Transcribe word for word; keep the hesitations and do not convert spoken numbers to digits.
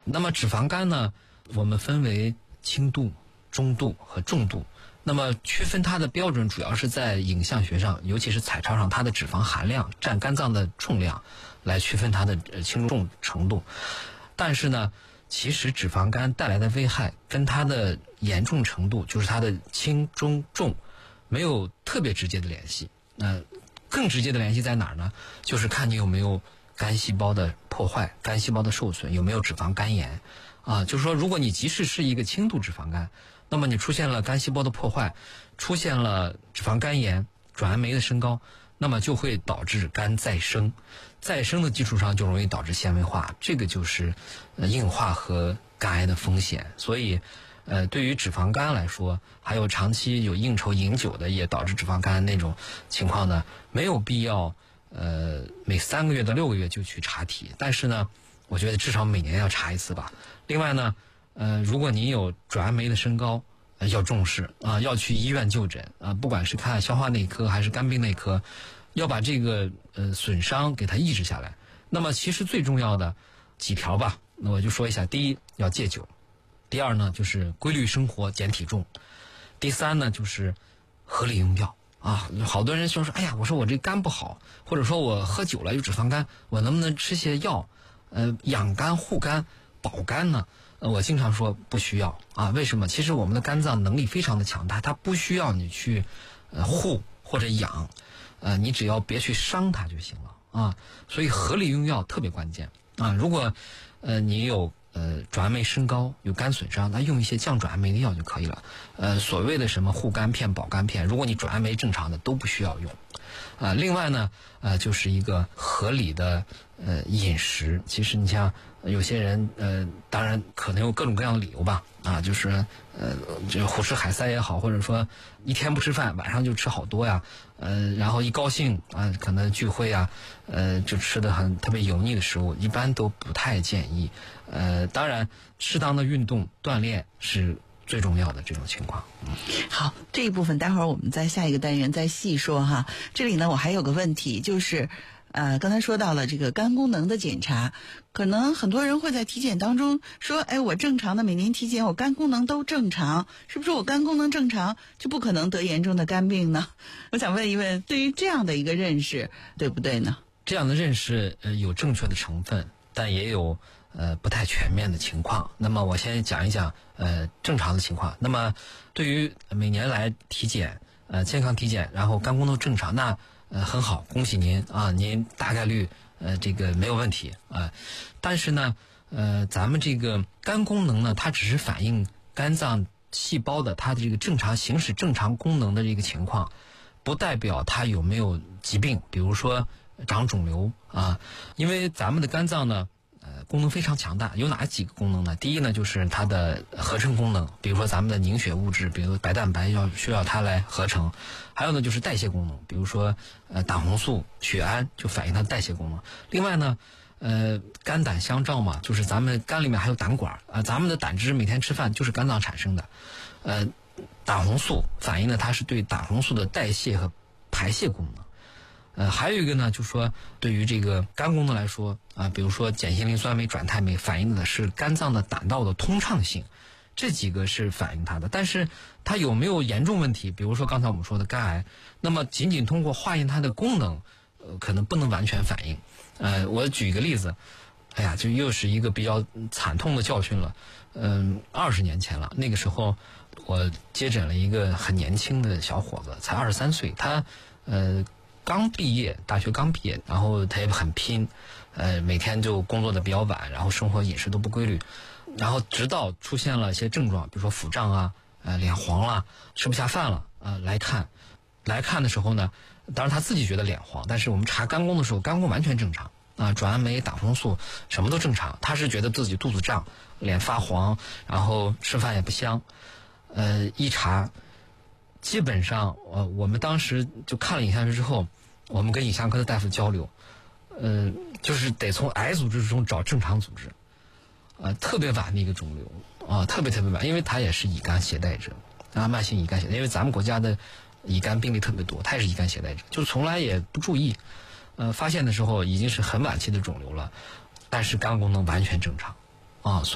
那么脂肪肝呢，我们分为轻度、中度和重度。那么区分它的标准主要是在影像学上，尤其是彩超上，它的脂肪含量占肝脏的重量来区分它的轻重程度。但是呢，其实脂肪肝带来的危害跟它的严重程度，就是它的轻中重，没有特别直接的联系。呃，更直接的联系在哪儿呢？就是看你有没有肝细胞的破坏、肝细胞的受损，有没有脂肪肝炎啊？就是说，如果你即使是一个轻度脂肪肝，那么你出现了肝细胞的破坏，出现了脂肪肝炎、转氨酶的升高，那么就会导致肝再生，再生的基础上就容易导致纤维化，这个就是呃硬化和肝癌的风险。所以呃，对于脂肪肝来说，还有长期有应酬饮酒的也导致脂肪肝那种情况呢，没有必要呃每三个月到六个月就去查体，但是呢，我觉得至少每年要查一次吧。另外呢，呃，如果你有转氨酶的升高，呃、要重视啊、呃，要去医院就诊啊、呃，不管是看消化内科还是肝病内科，要把这个呃损伤给它抑制下来。那么其实最重要的几条吧，那我就说一下：第一，要戒酒；第二呢，就是规律生活，减体重；第三呢，就是合理用药啊。好多人就说：“哎呀，我说我这肝不好，或者说我喝酒了有脂肪肝，我能不能吃些药，呃，养肝护肝？”保肝呢，呃，我经常说不需要啊。为什么？其实我们的肝脏能力非常的强大，它不需要你去呃护或者养，呃，你只要别去伤它就行了啊。所以合理用药特别关键啊。如果呃你有呃转氨酶升高，有肝损伤，那用一些降转氨酶的药就可以了。呃，所谓的什么护肝片、保肝片，如果你转氨酶正常的都不需要用。啊，另外呢，呃，就是一个合理的呃饮食。其实你像有些人，呃，当然可能有各种各样的理由吧，啊，就是呃，就胡吃海塞也好，或者说一天不吃饭，晚上就吃好多呀，呃，然后一高兴啊，可能聚会啊，呃，就吃的很特别油腻的食物，一般都不太建议。呃，当然，适当的运动锻炼是最重要的这种情况。嗯， 好，这一部分待会儿我们在下一个单元再细说哈。这里呢，我还有个问题，就是呃，刚才说到了这个肝功能的检查，可能很多人会在体检当中说，哎，我正常的每年体检，我肝功能都正常，是不是我肝功能正常就不可能得严重的肝病呢？我想问一问，对于这样的一个认识，对不对呢？ 这样的认识呃有正确的成分，但也有呃不太全面的情况。那么我先讲一讲呃正常的情况。那么对于每年来体检呃健康体检，然后肝功能正常，那呃很好，恭喜您啊，您大概率呃这个没有问题啊、呃。但是呢呃咱们这个肝功能呢，它只是反映肝脏细胞的它的这个正常行使正常功能的这个情况，不代表它有没有疾病，比如说长肿瘤啊。因为咱们的肝脏呢呃，功能非常强大，有哪几个功能呢？第一呢，就是它的合成功能，比如说咱们的凝血物质，比如白蛋白要需要它来合成；还有呢，就是代谢功能，比如说呃胆红素、血氨就反映它的代谢功能。另外呢，呃肝胆相照嘛，就是咱们肝里面还有胆管啊、呃，咱们的胆汁每天吃饭就是肝脏产生的，呃胆红素反映的它是对胆红素的代谢和排泄功能。呃，还有一个呢，就是说对于这个肝功能来说啊，比如说碱性磷酸酶、转肽酶反映的是肝脏的胆道的通畅性，这几个是反映它的。但是它有没有严重问题，比如说刚才我们说的肝癌，那么仅仅通过化验它的功能，呃，可能不能完全反映。呃，我举一个例子，哎呀，就又是一个比较惨痛的教训了。嗯，二十年前了，那个时候我接诊了一个很年轻的小伙子，才二十三岁，他呃。刚毕业，大学刚毕业，然后他也很拼，呃，每天就工作的比较晚，然后生活饮食都不规律，然后直到出现了一些症状，比如说腹胀啊，呃，脸黄了，吃不下饭了，呃，来看，来看的时候呢，当然他自己觉得脸黄，但是我们查肝功的时候，肝功完全正常啊、呃，转氨酶、胆红素什么都正常，他是觉得自己肚子胀，脸发黄，然后吃饭也不香，呃，一查。基本上，呃，我们当时就看了影像学之后，我们跟影像科的大夫交流，呃，就是得从癌组织中找正常组织，呃，特别晚的一个肿瘤啊、呃，特别特别晚，因为他也是乙肝携带者啊，慢性乙肝携带，因为咱们国家的乙肝病例特别多，他也是乙肝携带者，就从来也不注意，呃，发现的时候已经是很晚期的肿瘤了，但是肝功能完全正常啊，所以